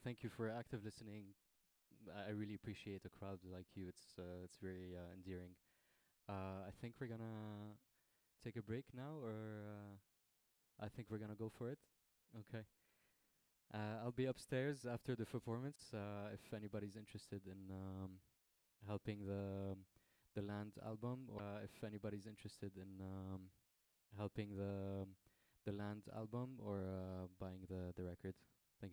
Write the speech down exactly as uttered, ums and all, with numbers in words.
thank you for active listening. I I really appreciate a crowd like you. It's uh, it's very uh, endearing. Uh, I think we're gonna take a break now, or uh, I think we're gonna go for it. Okay. Uh, I'll be upstairs after the performance. Uh, if anybody's interested in um, helping the the Land album, or uh, if anybody's interested in um, helping the the Land album or uh, buying the the record.